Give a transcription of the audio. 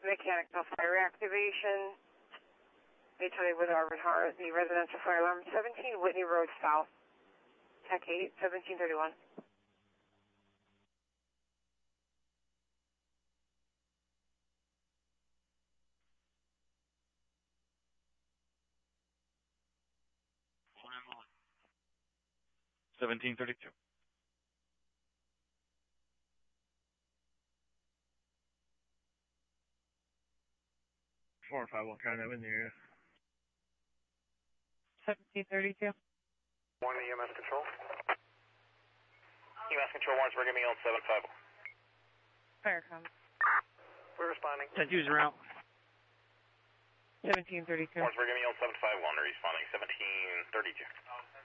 mechanical fire activation. Mutually with Arbor Har, the residential fire alarm, 17 Whitney Road South. Tech 8, 1731. Fire 1732. Four or five will try that in the area. 1732. One EMS control. EMS control, Warrensburg, give me on 750. Fire comes. We're responding. 10-2's route. 1732. Warrensburg, give me on 751, responding 1732.